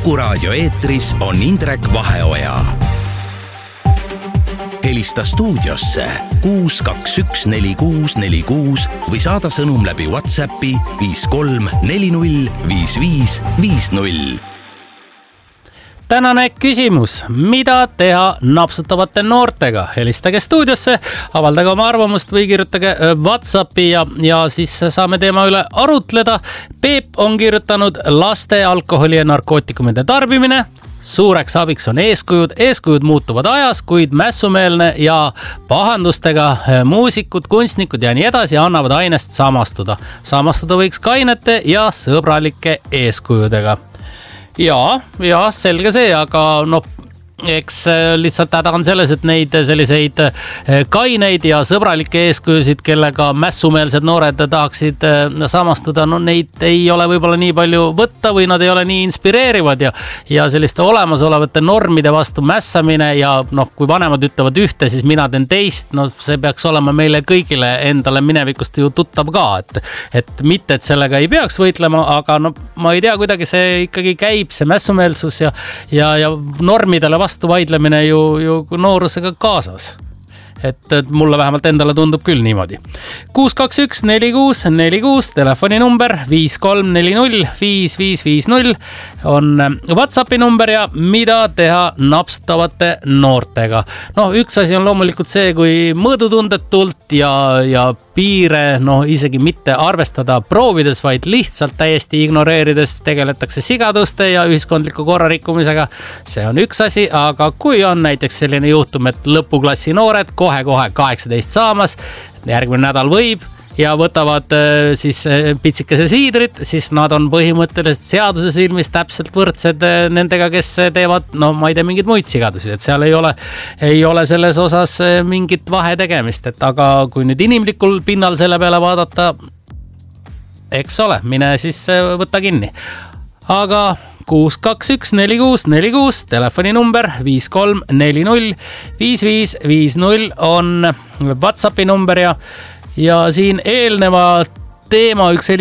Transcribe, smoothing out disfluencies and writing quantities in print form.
Kuku Raadio eetris on Indrek Vaheoja. Helista stuudiosse 6214646 või saada sõnum läbi WhatsAppi 53405550. Tänane küsimus, mida teha napsutavate noortega? Helistage stuudiosse, avaldage oma arvamust või kirjutage WhatsAppi ja siis saame teema üle arutleda. Peep on kirjutanud laste alkoholi ja narkootikumide tarbimine. Suureks abiks on eeskujud muutuvad ajas, kuid mässumeelne ja pahandustega muusikud, kunstnikud ja nii edasi annavad ainest samastuda. Samastuda võiks kainete ja sõbralike eeskujudega. Ja, selge see, aga eks lihtsalt häda on selles, et neid selliseid kaineid ja sõbralikke eeskujusid, kellega mässumeelsed noored tahaksid samastuda, neid ei ole võib-olla nii palju võtta või nad ei ole nii inspireerivad ja selliste olemasolevate normide vastu mässamine ja kui vanemad ütlevad ühte, siis mina teen teist, see peaks olema meile kõigile endale minevikust ju tuttav ka, et mitte, et sellega ei peaks võitlema, aga ma ei tea, kuidagi see ikkagi käib, see mässumeelsus ja normidele vastu vaidlemine ju noorusega kaasas. Et mulle vähemalt endale tundub küll niimoodi. 6214646 telefoninumber 53405550 on WhatsAppi number ja mida teha napsutavate noortega. Üks asi on loomulikult see, kui mõõdutundetult ja piire isegi mitte arvestada proovides, vaid lihtsalt täiesti ignoreerides tegeletakse sigaduste ja ühiskondliku korra rikkumisega. See on üks asi, aga kui on näiteks selline juhtum, et lõpuklassi noored kohe 18 saamas, järgmine nädal võib ja võtavad siis pitsikese siidrit, siis nad on põhimõtteliselt seaduse silmis täpselt võrdsed nendega, kes teevad, ma ei tea, mingeid muid sigadusi, et seal ei ole selles osas mingit vahe tegemist, et aga kui nüüd inimlikul pinnal selle peale vaadata, eks ole, mine siis võtta kinni. Aga 6214646 telefoninumber 53405550 on WhatsAppi number ja siin eelneva teema üks